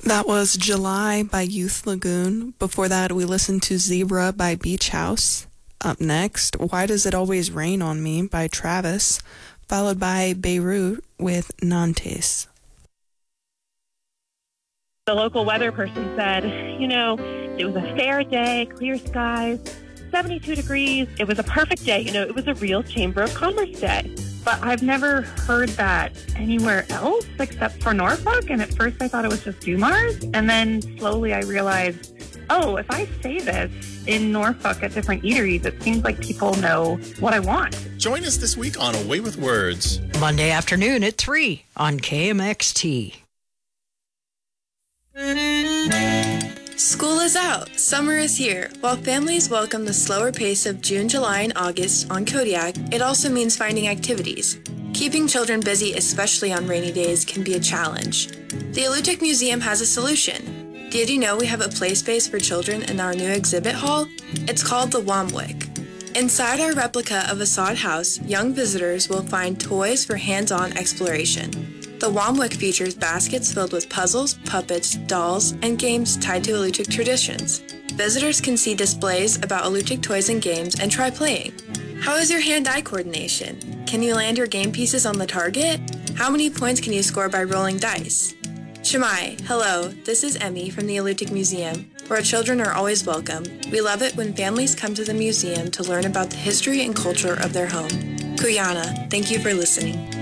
That was July by Youth Lagoon. Before that, we listened to Zebra by Beach House. Up next, Why Does It Always Rain on Me by Travis, followed by Beirut with Nantes. The local weather person said, it was a fair day, clear skies, 72 degrees. It was a perfect day. It was a real Chamber of Commerce day. But I've never heard that anywhere else except for Norfolk. And at first I thought it was just Dumars. And then slowly I realized, if I say this in Norfolk at different eateries, it seems like people know what I want. Join us this week on A Way with Words. Monday afternoon at 3 on KMXT. School is out, summer is here. While families welcome the slower pace of June, July, and August on Kodiak, it also means finding activities. Keeping children busy, especially on rainy days, can be a challenge. The Alutiiq Museum has a solution. Did you know we have a play space for children in our new exhibit hall? It's called the Wamwick. Inside our replica of a sod house, young visitors will find toys for hands-on exploration. The Wamwick features baskets filled with puzzles, puppets, dolls, and games tied to Alutiiq traditions. Visitors can see displays about Alutiiq toys and games and try playing. How is your hand-eye coordination? Can you land your game pieces on the target? How many points can you score by rolling dice? Shemai, hello, this is Emmy from the Alutiiq Museum, where children are always welcome. We love it when families come to the museum to learn about the history and culture of their home. Kuyana, thank you for listening.